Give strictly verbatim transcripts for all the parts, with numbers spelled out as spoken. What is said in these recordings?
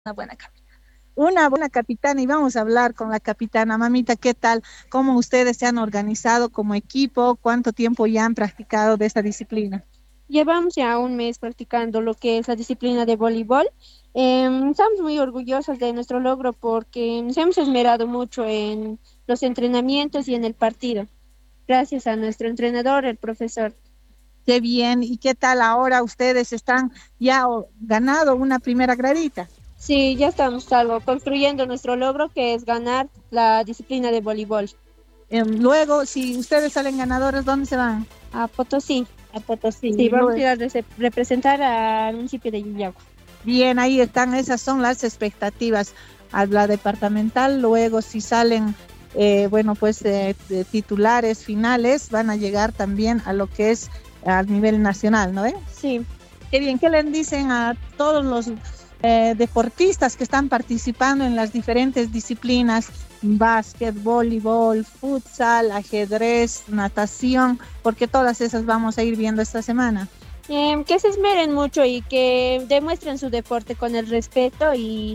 una buena capitana. Una buena capitana y vamos a hablar con la capitana. Mamita, ¿qué tal? ¿Cómo ustedes se han organizado como equipo? ¿Cuánto tiempo ya han practicado de esta disciplina? Llevamos ya un mes practicando lo que es la disciplina de voleibol. Em, estamos muy orgullosos de nuestro logro porque nos hemos esmerado mucho en los entrenamientos y en el partido, gracias a nuestro entrenador, el profesor. Qué bien. ¿Y qué tal ahora ustedes están ya o- ganado una primera gradita? Sí, ya estamos algo construyendo nuestro logro que es ganar la disciplina de voleibol. Em, luego, si ustedes salen ganadores, ¿dónde se van? A Potosí. A Potosí. Sí, Y vamos a luego- ir a rese- representar al municipio de Yuyagua. Bien, ahí están, esas son las expectativas a la departamental. Luego, si salen, eh, bueno, pues eh, de titulares finales, van a llegar también a lo que es al nivel nacional, ¿no? ¿Eh? Sí. Qué bien, ¿qué le dicen a todos los eh, deportistas que están participando en las diferentes disciplinas? Básquet, voleibol, futsal, ajedrez, natación, porque todas esas vamos a ir viendo esta semana. Em, que se esmeren mucho y que demuestren su deporte con el respeto y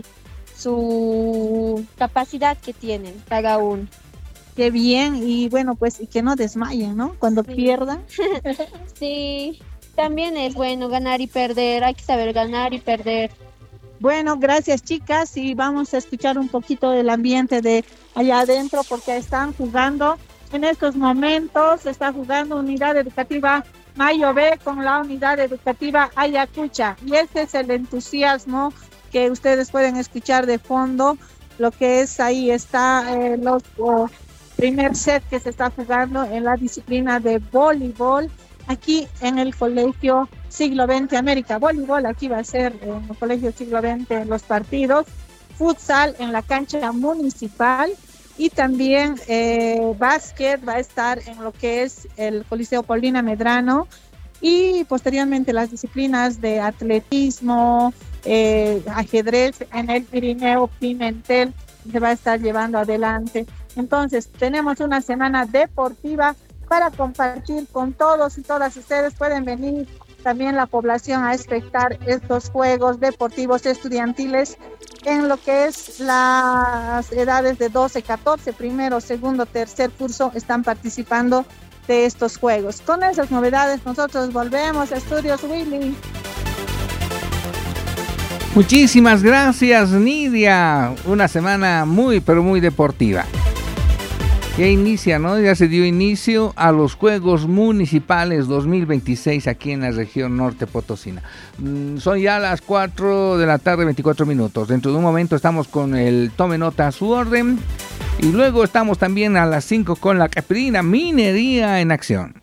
su capacidad que tienen cada uno. Qué bien, y bueno, pues y que no desmayen, ¿no? Cuando Sí. pierdan. Sí, también es bueno ganar y perder, hay que saber ganar y perder. Bueno, gracias chicas y vamos a escuchar un poquito del ambiente de allá adentro porque están jugando en estos momentos, está jugando Unidad Educativa Mayo B con la Unidad Educativa Ayacucha y este es el entusiasmo que ustedes pueden escuchar de fondo, lo que es ahí está eh, los oh, primer set que se está jugando en la disciplina de voleibol aquí en el Colegio Siglo veinte América. Voleibol aquí va a ser en el Colegio Siglo veinte los partidos, futsal en la cancha municipal y también eh, básquet va a estar en lo que es el Coliseo Paulina Medrano y posteriormente las disciplinas de atletismo, eh, ajedrez en el Pirineo Pimentel se va a estar llevando adelante. Entonces tenemos una semana deportiva para compartir con todos y todas ustedes. Pueden venir también la población a espectar estos juegos deportivos estudiantiles en lo que es las edades de doce, catorce, primero, segundo, tercer curso están participando de estos juegos. Con esas novedades nosotros volvemos a Estudios Willy. Muchísimas gracias, Nidia. Una semana muy, pero muy deportiva. Ya inicia, ¿no? Ya se dio inicio a los Juegos Municipales dos mil veintiséis aquí en la región norte potosina. Mm, son ya las cuatro de la tarde, veinticuatro minutos. Dentro de un momento estamos con el Tome Nota a su orden. Y luego estamos también a las cinco con la Caprina Minería en Acción.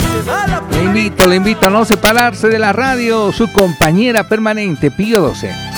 Le invito, le invito a no separarse de la radio, su compañera permanente, Pío doce.